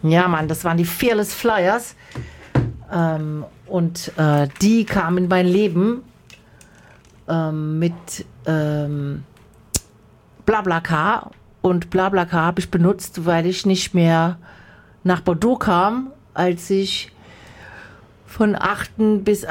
Ja, Mann, das waren die Fearless Flyers. Die kamen in mein Leben mit BlaBlaCar. Und BlaBlaCar habe ich benutzt, weil ich nicht mehr nach Bordeaux kam, als ich von 8. bis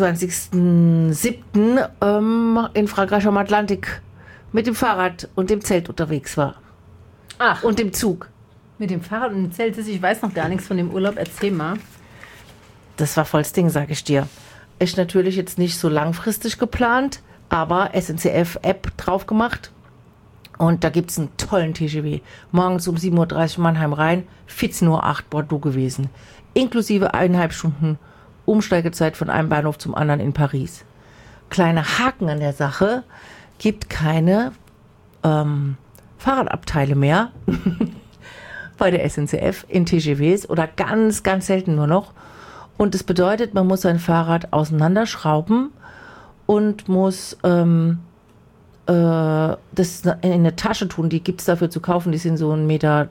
28.07. In Frankreich am Atlantik mit dem Fahrrad und dem Zelt unterwegs war. Ach. Und dem Zug. Mit dem Fahrrad und dem Zelt, ich weiß noch gar nichts von dem Urlaub, erzähl mal. Das war volles Ding, sag ich dir. Ist natürlich jetzt nicht so langfristig geplant, aber SNCF-App drauf gemacht. Und da gibt es einen tollen TGV. Morgens um 7.30 Uhr Mannheim rein, 14.08 Uhr Bordeaux gewesen. Inklusive 1,5 Stunden Umsteigezeit von einem Bahnhof zum anderen in Paris. Kleiner Haken an der Sache, gibt keine Fahrradabteile mehr bei der SNCF in TGVs oder ganz, ganz selten nur noch. Und das bedeutet, man muss sein Fahrrad auseinanderschrauben und muss das in eine Tasche tun. Die gibt es dafür zu kaufen. Die sind so 1,20 Meter,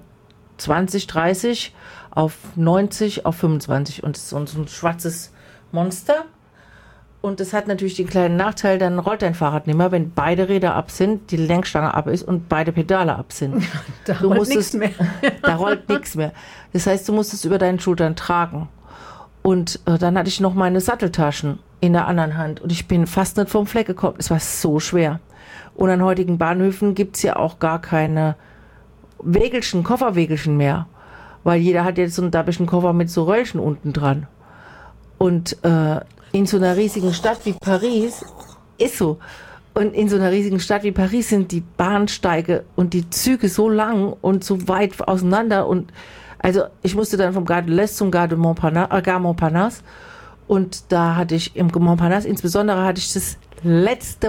30 auf 90 auf 25. Und das ist so ein schwarzes Monster. Und das hat natürlich den kleinen Nachteil, dann rollt dein Fahrrad nicht mehr, wenn beide Räder ab sind, die Lenkstange ab ist und beide Pedale ab sind. Da rollt nichts mehr. Da rollt nichts mehr. Das heißt, du musst es über deinen Schultern tragen. Und dann hatte ich noch meine Satteltaschen in der anderen Hand. Und ich bin fast nicht vom Fleck gekommen. Es war so schwer. Und an heutigen Bahnhöfen gibt es ja auch gar keine Kofferwägelchen mehr. Weil jeder hat jetzt so einen dappischen Koffer mit so Röllchen unten dran. Und in so einer riesigen Stadt wie Paris ist so. Und in so einer riesigen Stadt wie Paris sind die Bahnsteige und die Züge so lang und so weit auseinander. Und also ich musste dann vom Gare de l'Est zum Gare Montparnasse. Und da hatte ich im Montparnasse insbesondere das letzte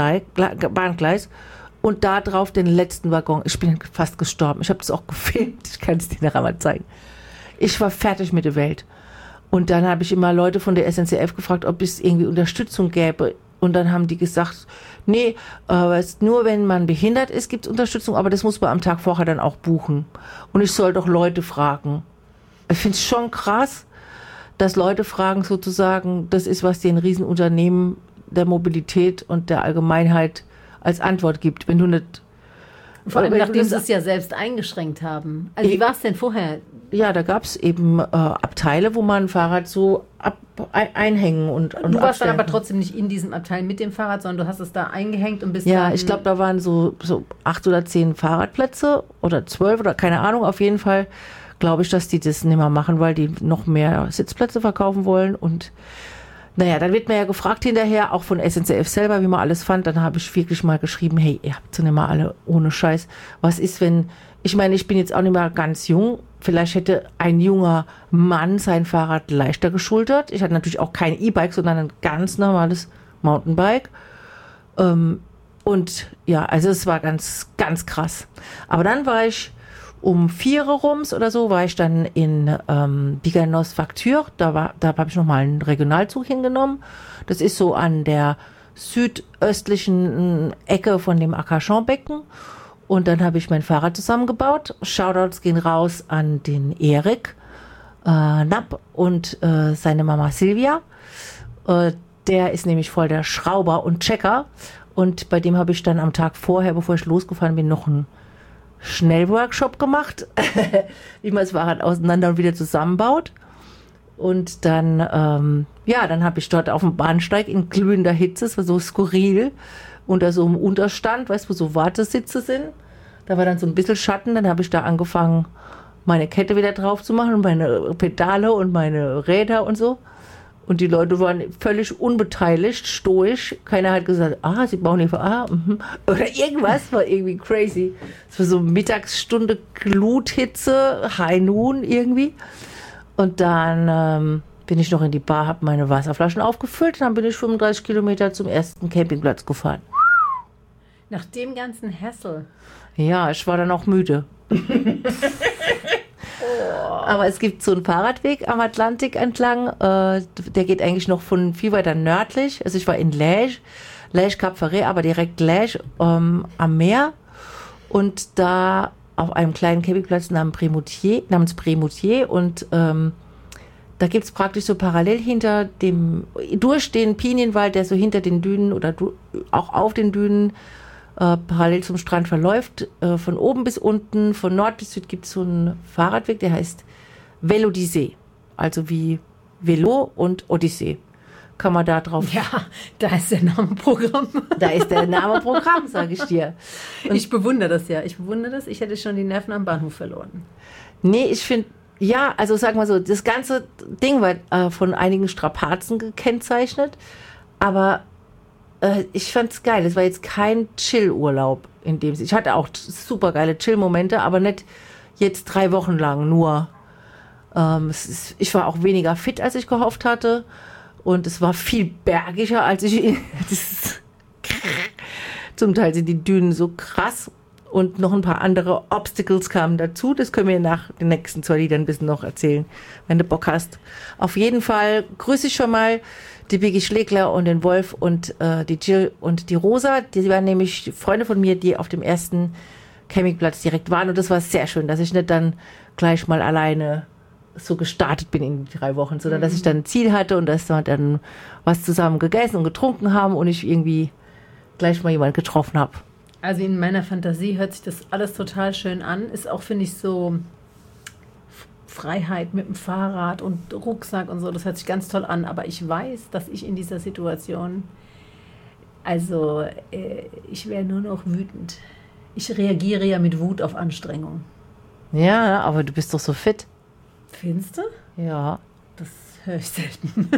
Bahngleis und da drauf den letzten Waggon. Ich bin fast gestorben. Ich habe das auch gefilmt. Ich kann es dir nachher mal zeigen. Ich war fertig mit der Welt. Und dann habe ich immer Leute von der SNCF gefragt, ob es irgendwie Unterstützung gäbe. Und dann haben die gesagt, nee, nur wenn man behindert ist, gibt es Unterstützung, aber das muss man am Tag vorher dann auch buchen. Und ich soll doch Leute fragen. Ich finde es schon krass, dass Leute fragen sozusagen, das ist, was den Riesenunternehmen der Mobilität und der Allgemeinheit als Antwort gibt. Wenn du nicht... Vor allem, nachdem sie es ja selbst eingeschränkt haben. Also wie war es denn vorher? Ja, da gab es eben Abteile, wo man ein Fahrrad so einhängen und du warst dann aber trotzdem nicht in diesem Abteil mit dem Fahrrad, sondern du hast es da eingehängt und bist ja, ich glaube, da waren so 8 oder 10 Fahrradplätze oder 12 oder keine Ahnung. Auf jeden Fall glaube ich, dass die das nicht mehr machen, weil die noch mehr Sitzplätze verkaufen wollen. Und naja, dann wird mir ja gefragt hinterher, auch von SNCF selber, wie man alles fand. Dann habe ich wirklich mal geschrieben, hey, ihr habt so nicht mal alle ohne Scheiß. Was ist, wenn, ich meine, ich bin jetzt auch nicht mehr ganz jung. Vielleicht hätte ein junger Mann sein Fahrrad leichter geschultert. Ich hatte natürlich auch kein E-Bike, sondern ein ganz normales Mountainbike. Und ja, also es war ganz, ganz krass. Aber dann war ich um 4 Uhr rums oder so, war ich dann in Biganos-Facture. Da habe ich nochmal einen Regionalzug hingenommen. Das ist so an der südöstlichen Ecke von dem Arcachon-Becken. Und dann habe ich mein Fahrrad zusammengebaut. Shoutouts gehen raus an den Erik Knapp und seine Mama Silvia. Der ist nämlich voll der Schrauber und Checker. Und bei dem habe ich dann am Tag vorher, bevor ich losgefahren bin, noch einen Schnellworkshop gemacht, wie man das Fahrrad auseinander und wieder zusammenbaut. Und dann, dann habe ich dort auf dem Bahnsteig in glühender Hitze, es war so skurril, unter so einem Unterstand, weißt du, wo so Wartesitze sind. Da war dann so ein bisschen Schatten, dann habe ich da angefangen, meine Kette wieder drauf zu machen und meine Pedale und meine Räder und so. Und die Leute waren völlig unbeteiligt, stoisch. Keiner hat gesagt, sie bauen hier, oder irgendwas, war irgendwie crazy. Es war so Mittagsstunde Gluthitze, High Noon irgendwie. Und dann bin ich noch in die Bar, habe meine Wasserflaschen aufgefüllt, dann bin ich 35 Kilometer zum ersten Campingplatz gefahren. Nach dem ganzen Hassel. Ja, ich war dann auch müde. Aber es gibt so einen Fahrradweg am Atlantik entlang, der geht eigentlich noch von viel weiter nördlich. Also ich war in Lège Cap Ferret, aber direkt Lège am Meer. Und da auf einem kleinen Campingplatz namens Prémoutier und da gibt es praktisch so parallel durch den Pinienwald, der so hinter den Dünen oder auch auf den Dünen parallel zum Strand verläuft, von oben bis unten, von Nord bis Süd gibt es so einen Fahrradweg, der heißt Vélodyssée, also wie Velo und Odyssee. Kann man da drauf... Ja, da ist der Name Programm. Da ist der Name Programm, sage ich dir. Und ich bewundere das ja. Ich bewundere das. Ich hätte schon die Nerven am Bahnhof verloren. Nee, ich finde, ja, also sag mal so, das ganze Ding war von einigen Strapazen gekennzeichnet, aber ich fand's geil. Es war jetzt kein Chill-Urlaub in dem Sinne. Ich hatte auch super geile Chill-Momente, aber nicht jetzt 3 Wochen lang nur. Ich war auch weniger fit, als ich gehofft hatte. Und es war viel bergiger, als ich... Zum Teil sind die Dünen so krass. Und noch ein paar andere Obstacles kamen dazu. Das können wir nach den nächsten 2 Liedern ein bisschen noch erzählen, wenn du Bock hast. Auf jeden Fall grüße ich schon mal die Biggie Schlegler und den Wolf und die Jill und die Rosa. Die waren nämlich Freunde von mir, die auf dem ersten Campingplatz direkt waren. Und das war sehr schön, dass ich nicht dann gleich mal alleine so gestartet bin in die 3 Wochen, sondern dass ich dann ein Ziel hatte und dass wir dann was zusammen gegessen und getrunken haben und ich irgendwie gleich mal jemanden getroffen habe. Also in meiner Fantasie hört sich das alles total schön an. Ist auch, finde ich, so Freiheit mit dem Fahrrad und Rucksack und so. Das hört sich ganz toll an. Aber ich weiß, dass ich in dieser Situation, also ich wäre nur noch wütend. Ich reagiere ja mit Wut auf Anstrengung. Ja, aber du bist doch so fit. Findest du? Ja. Das höre ich selten.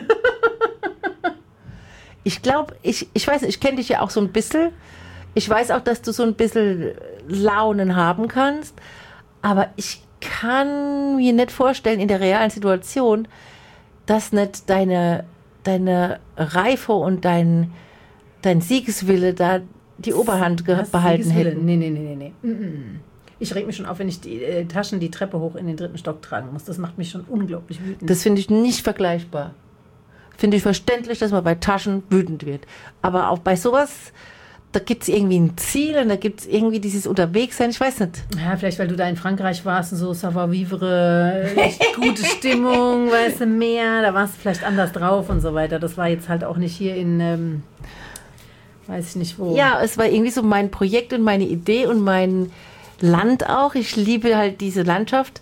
Ich glaube, ich weiß nicht, ich kenne dich ja auch so ein bisschen. Ich weiß auch, dass du so ein bisschen Launen haben kannst. Aber ich kann mir nicht vorstellen, in der realen Situation, dass nicht deine Reife und dein Siegeswille da die Oberhand behalten hätten. Nee. Ich reg mich schon auf, wenn ich die Taschen die Treppe hoch in den 3. Stock tragen muss. Das macht mich schon unglaublich wütend. Das finde ich nicht vergleichbar. Finde ich verständlich, dass man bei Taschen wütend wird. Aber auch bei sowas, da gibt es irgendwie ein Ziel und da gibt es irgendwie dieses Unterwegssein. Ich weiß nicht. Ja, vielleicht, weil du da in Frankreich warst und so savoir-vivre, echt gute Stimmung, weißt du, mehr. Da warst du vielleicht anders drauf und so weiter. Das war jetzt halt auch nicht hier in, weiß ich nicht wo. Ja, es war irgendwie so mein Projekt und meine Idee und mein Land auch. Ich liebe halt diese Landschaft,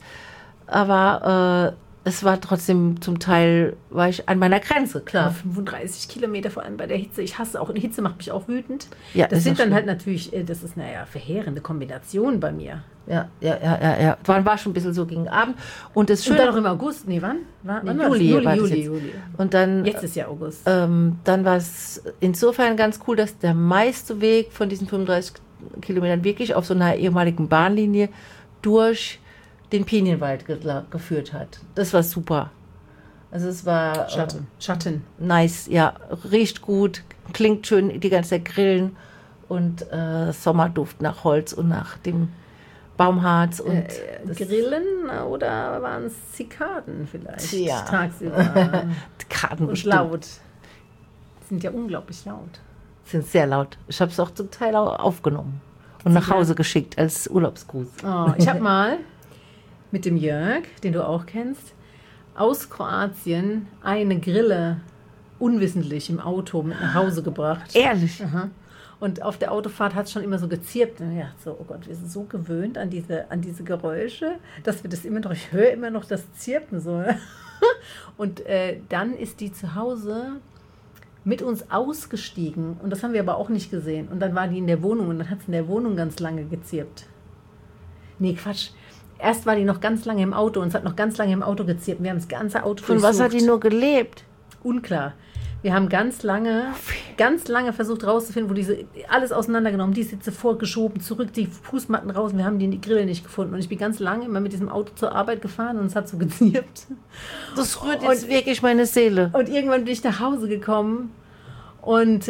aber es war trotzdem zum Teil, war ich an meiner Grenze, klar. 35 Kilometer, vor allem bei der Hitze. Ich hasse auch, die Hitze macht mich auch wütend. Ja, das sind dann halt natürlich, das ist eine verheerende Kombination bei mir. Ja. War schon ein bisschen so gegen Abend. Und das Schöne, und dann noch im August, nee, wann? Juli. Und dann, jetzt ist ja August. Dann war es insofern ganz cool, dass der meiste Weg von diesen 35 Kilometern wirklich auf so einer ehemaligen Bahnlinie durch den Pinienwald geführt hat. Das war super. Also es war Schatten. Nice, ja, riecht gut, klingt schön, die ganze Zeit grillen und Sommerduft nach Holz und nach dem Baumharz und Grillen oder waren es Zikaden vielleicht? Ja. Tagsüber. Zikaden und bestimmt. Laut. Die sind ja unglaublich laut. Sind sehr laut. Ich habe es auch zum Teil aufgenommen und nach Hause geschickt als Urlaubsgruß. Oh, ich habe mal mit dem Jörg, den du auch kennst, aus Kroatien eine Grille unwissentlich im Auto mit nach Hause gebracht. Ehrlich? Aha. Und auf der Autofahrt hat es schon immer so gezirpt. Und ja, so, oh Gott, wir sind so gewöhnt an diese Geräusche, dass wir das immer noch, ich höre immer noch das Zirpen so. Und dann ist die zu Hause mit uns ausgestiegen und das haben wir aber auch nicht gesehen. Und dann war die in der Wohnung und dann hat es in der Wohnung ganz lange gezirpt. Nee, Quatsch. Erst war die noch ganz lange im Auto und es hat noch ganz lange im Auto gezirpt. Wir haben das ganze Auto Von was hat die nur gelebt? Unklar. Wir haben ganz lange versucht rauszufinden, wo diese, alles auseinandergenommen, die Sitze vorgeschoben, zurück, die Fußmatten raus. Wir haben die Grille nicht gefunden. Und ich bin ganz lange immer mit diesem Auto zur Arbeit gefahren und es hat so gezirpt. Das rührt jetzt wirklich meine Seele. Und irgendwann bin ich nach Hause gekommen und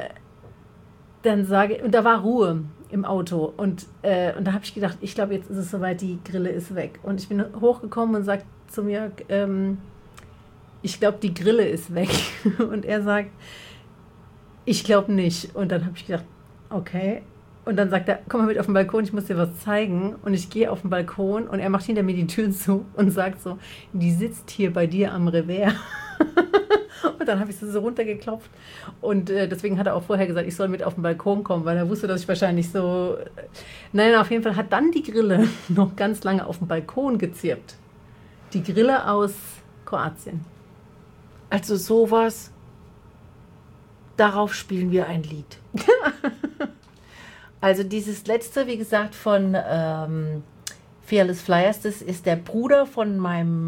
dann und da war Ruhe im Auto. Und da habe ich gedacht, ich glaube, jetzt ist es soweit, die Grille ist weg. Und ich bin hochgekommen und sagte zu mir, ich glaube, die Grille ist weg. Und er sagt, ich glaube nicht. Und dann habe ich gedacht, okay, Und dann sagt er, komm mal mit auf den Balkon, ich muss dir was zeigen. Und ich gehe auf den Balkon und er macht hinter mir die Tür zu und sagt so, die sitzt hier bei dir am Revers. Und dann habe ich sie so runtergeklopft. Und deswegen hat er auch vorher gesagt, ich soll mit auf den Balkon kommen, weil er wusste, dass ich wahrscheinlich so... Nein, auf jeden Fall hat dann die Grille noch ganz lange auf dem Balkon gezirpt. Die Grille aus Kroatien. Also sowas, darauf spielen wir ein Lied. Also dieses letzte, wie gesagt, von Fearless Flyers, das ist der Bruder von meinem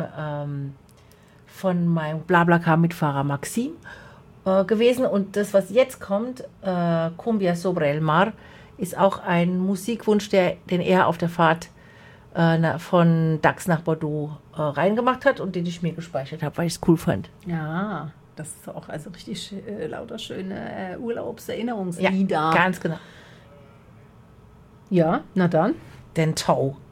BlaBlaCar-Mitfahrer Maxim gewesen. Und das, was jetzt kommt, Cumbia sobre el Mar, ist auch ein Musikwunsch, den er auf der Fahrt von Dax nach Bordeaux reingemacht hat und den ich mir gespeichert habe, weil ich es cool fand. Ja, das ist auch also richtig lauter schöne Urlaubserinnerungslieder. Ja, ganz genau. Ja, na dann. Den Tau.